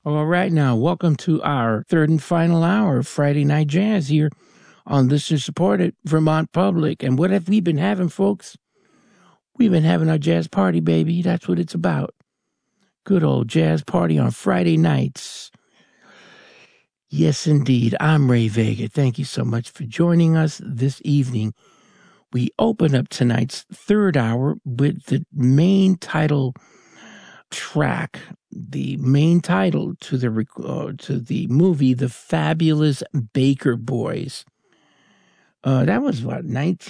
All right, now, welcome to our third and final hour of Friday Night Jazz here on listener-supported Vermont Public. And what have we been having, folks? We've been having our jazz party, baby. That's what it's about. Good old jazz party on Friday nights. Yes, indeed. I'm Ray Vega. Thank you so much for joining us this evening. We open up tonight's third hour with the main title track, the main title to the movie The Fabulous Baker Boys. That was what,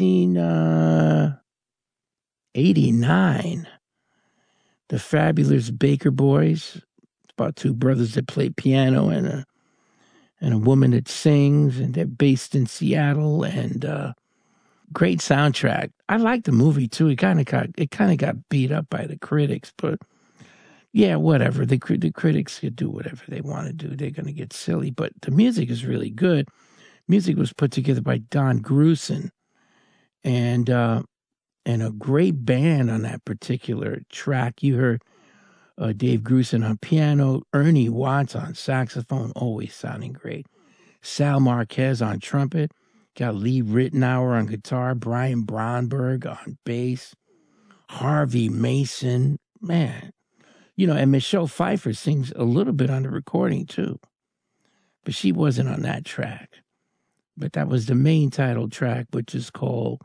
1989. The Fabulous Baker Boys. It's about two brothers that play piano and a woman that sings, and they're based in Seattle. And great soundtrack. I like the movie too. It kind of got beat up by the critics, but yeah, whatever. The critics could do whatever they want to do. They're going to get silly, but the music is really good. Music was put together by Don Grusin, and a great band on that particular track. You heard Dave Grusin on piano, Ernie Watts on saxophone, always sounding great. Sal Marquez on trumpet, got Lee Ritenour on guitar, Brian Bromberg on bass, Harvey Mason, man. You know, and Michelle Pfeiffer sings a little bit on the recording too, but she wasn't on that track. But that was the main title track, which is called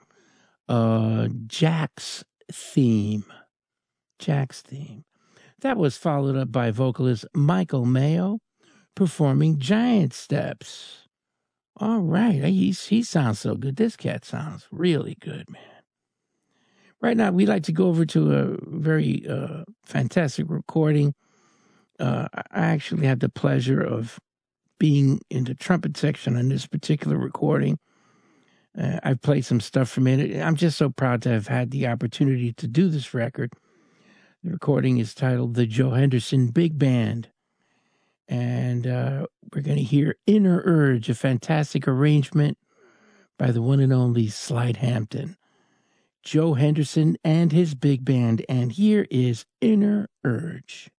Jack's Theme. Jack's Theme. That was followed up by vocalist Michael Mayo performing Giant Steps. All right, he sounds so good. This cat sounds really good, man. Right now, we'd like to go over to a very fantastic recording. I actually had the pleasure of being in the trumpet section on this particular recording. I've played some stuff from it. I'm just so proud to have had the opportunity to do this record. The recording is titled The Joe Henderson Big Band. And we're going to hear Inner Urge, a fantastic arrangement by the one and only Slide Hampton. Joe Henderson and his big band, and here is Inner Urge.